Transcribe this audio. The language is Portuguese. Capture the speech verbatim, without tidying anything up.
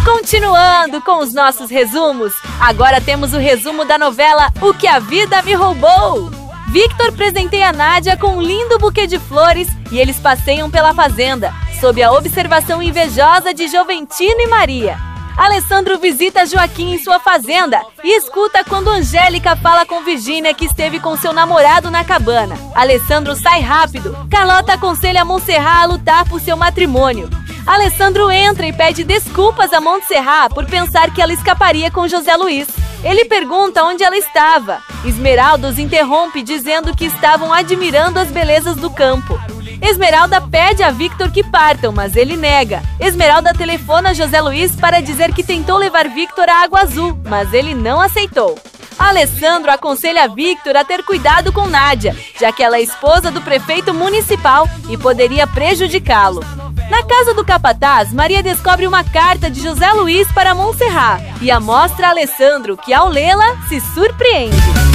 Continuando com os nossos resumos, agora temos o resumo da novela O Que a Vida Me Roubou. Victor presenteia Nádia com um lindo buquê de flores e eles passeiam pela fazenda, sob a observação invejosa de Joventino e Maria. Alessandro visita Joaquim em sua fazenda e escuta quando Angélica fala com Virgínia que esteve com seu namorado na cabana. Alessandro sai rápido. Carlota aconselha Montserrat a lutar por seu matrimônio. Alessandro entra e pede desculpas a Montserrat por pensar que ela escaparia com José Luiz. Ele pergunta onde ela estava. Esmeralda os interrompe dizendo que estavam admirando as belezas do campo. Esmeralda pede a Victor que partam, mas ele nega. Esmeralda telefona a José Luiz para dizer que tentou levar Victor à Água Azul, mas ele não aceitou. Alessandro aconselha Victor a ter cuidado com Nádia, já que ela é esposa do prefeito municipal e poderia prejudicá-lo. Na casa do capataz, Maria descobre uma carta de José Luiz para Montserrat e a mostra a Alessandro, que ao lê-la se surpreende.